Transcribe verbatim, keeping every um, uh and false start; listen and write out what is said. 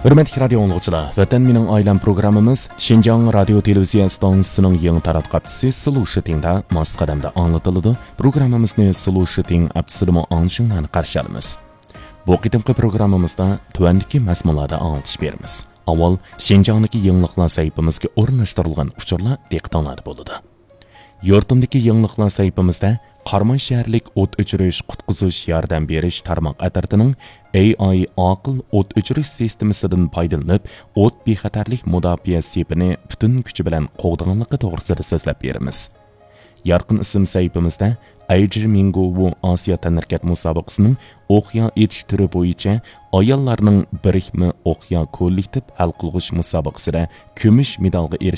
Hürmetli radio anlıqçılar, Vatan Mening Oilam programmamiz Şinjan Radio Televiziya stansiyasining yangi taratqapchisi Solution'da mas qadamda anlatıldı. Programmamizni Solution apsida anglashinglarni qarshi olamiz. Bu qitimqi programmamizda tuvandagi mazmunlarda anglatish beramiz. Avval Şinjandagi yangiliklar sayfamizga o'rnashtirilgan uchurlar diqqatinglarda bo'ladi. Yurtimdagi yangiliklar sayfamizda Qarmon shaharlik o't o'chirish, qutqizish, yordam berish tarmoq atratining A I aql o't o'chirish sistemasidan foydalanib, o't bexatarlik mudofaa sepini butun kuchi bilan qo'g'diganligi to'g'risida so'zlab beramiz. Yorqin ism sayfimizda Ajir Mingovu Osiyo tanarkat musobaqasining o'qya etish turi bo'yicha ayollarning birikma o'qya kollektiv hal qilg'ish musobaqasida kumush medalga